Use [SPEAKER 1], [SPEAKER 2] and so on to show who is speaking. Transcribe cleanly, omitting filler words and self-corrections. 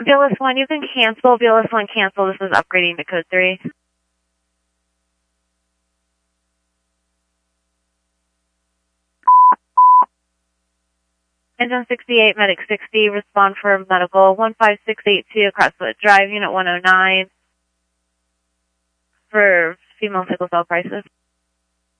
[SPEAKER 1] BLS 1, you can cancel. BLS 1 cancel. This is upgrading to code 3. Engine 68, medic 60, respond for medical 15682 Crossfoot Drive, unit 109 for female sickle cell crisis.